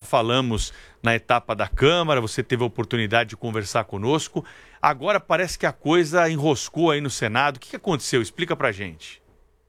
falamos na etapa da Câmara, você teve a oportunidade de conversar conosco. Agora parece que a coisa enroscou aí no Senado. O que aconteceu? Explica pra gente.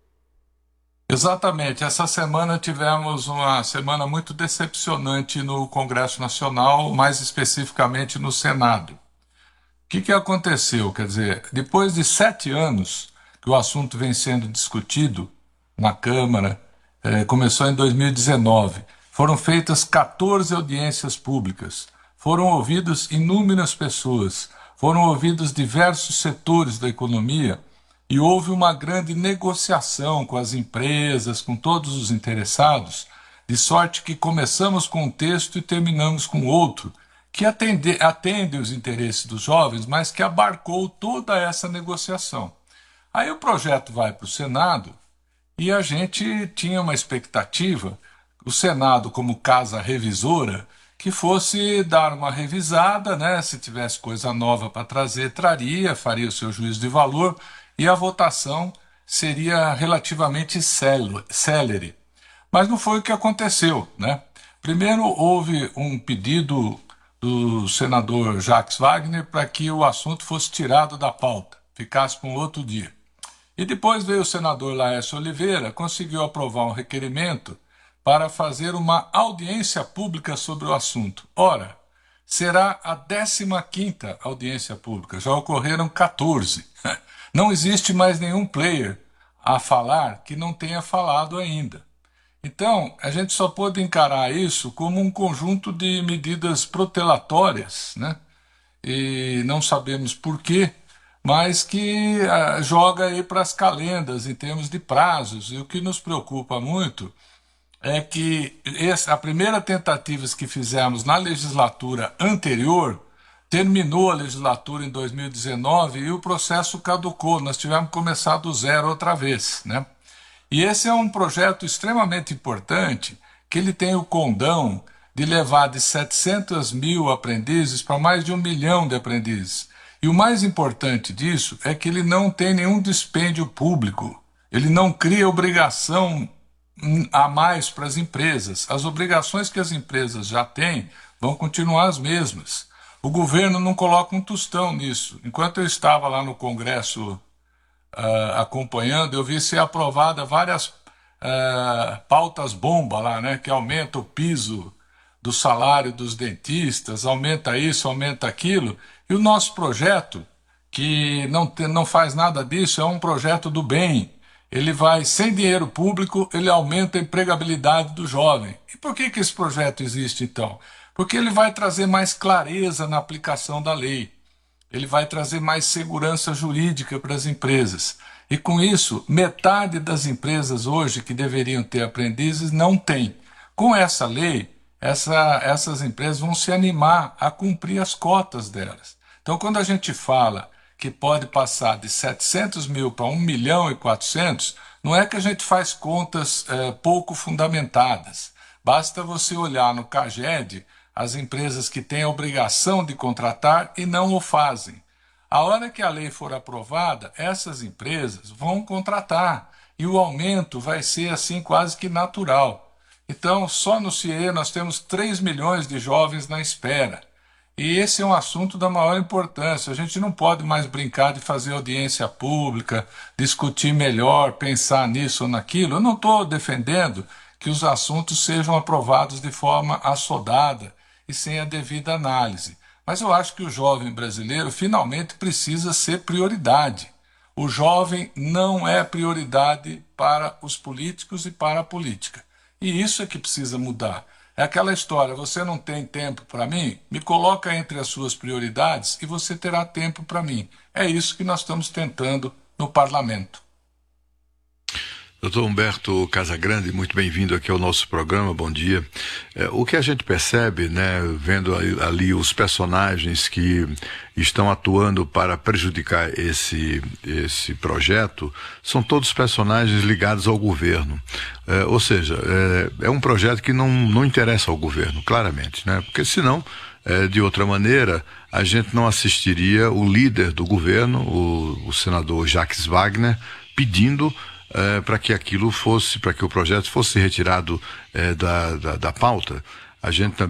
Exatamente. Essa semana tivemos uma semana muito decepcionante no Congresso Nacional, mais especificamente no Senado. O que aconteceu? Quer dizer, depois de 7 anos que o assunto vem sendo discutido na Câmara, começou em 2019, foram feitas 14 audiências públicas, foram ouvidas inúmeras pessoas, foram ouvidos diversos setores da economia e houve uma grande negociação com as empresas, com todos os interessados, de sorte que começamos com um texto e terminamos com outro, que atende os interesses dos jovens, mas que abarcou toda essa negociação. Aí o projeto vai para o Senado e a gente tinha uma expectativa, o Senado como casa revisora, que fosse dar uma revisada, né? Se tivesse coisa nova para trazer, traria, faria o seu juízo de valor e a votação seria relativamente célere. Mas não foi o que aconteceu, né? Primeiro houve um pedido do senador Jacques Wagner para que o assunto fosse tirado da pauta, ficasse para um outro dia. E depois veio o senador Laércio Oliveira, conseguiu aprovar um requerimento para fazer uma audiência pública sobre o assunto. Ora, será a 15ª audiência pública, já ocorreram 14. Não existe mais nenhum player a falar que não tenha falado ainda. Então, a gente só pode encarar isso como um conjunto de medidas protelatórias, né? E não sabemos por quê, mas que joga aí para as calendas em termos de prazos. E o que nos preocupa muito é que a primeira tentativa que fizemos na legislatura anterior terminou a legislatura em 2019 e o processo caducou. Nós tivemos que começar do zero outra vez, né? E esse é um projeto extremamente importante, que ele tem o condão de levar de 700 mil aprendizes para mais de 1 milhão de aprendizes. E o mais importante disso é que ele não tem nenhum dispêndio público, ele não cria obrigação a mais para as empresas. As obrigações que as empresas já têm vão continuar as mesmas. O governo não coloca um tostão nisso. Enquanto eu estava lá no Congresso acompanhando, eu vi ser aprovada várias pautas bomba lá, né, que aumenta o piso do salário dos dentistas, aumenta isso, aumenta aquilo, e o nosso projeto, que não faz nada disso, é um projeto do bem. Ele vai, sem dinheiro público, ele aumenta a empregabilidade do jovem. E por que esse projeto existe, então? Porque ele vai trazer mais clareza na aplicação da lei. Ele vai trazer mais segurança jurídica para as empresas. E com isso, metade das empresas hoje que deveriam ter aprendizes não tem. Com essa lei, essas empresas vão se animar a cumprir as cotas delas. Então, quando a gente fala que pode passar de 700 mil para 1 milhão e 400, não é que a gente faz contas pouco fundamentadas. Basta você olhar no CAGED as empresas que têm a obrigação de contratar e não o fazem. A hora que a lei for aprovada, essas empresas vão contratar e o aumento vai ser assim quase que natural. Então, só no CIE nós temos 3 milhões de jovens na espera. E esse é um assunto da maior importância. A gente não pode mais brincar de fazer audiência pública, discutir melhor, pensar nisso ou naquilo. Eu não estou defendendo que os assuntos sejam aprovados de forma assodada e sem a devida análise. Mas eu acho que o jovem brasileiro finalmente precisa ser prioridade. O jovem não é prioridade para os políticos e para a política. E isso é que precisa mudar. É aquela história, você não tem tempo para mim? Me coloca entre as suas prioridades e você terá tempo para mim. É isso que nós estamos tentando no parlamento. Doutor Humberto Casagrande, muito bem-vindo aqui ao nosso programa, bom dia. O que a gente percebe, né, vendo ali os personagens que estão atuando para prejudicar esse projeto, são todos personagens ligados ao governo. Ou seja, é um projeto que não interessa ao governo, claramente, né? Porque senão, de outra maneira, a gente não assistiria o líder do governo, o senador Jacques Wagner, pedindo para que aquilo fosse, para que o projeto fosse retirado da pauta. A gente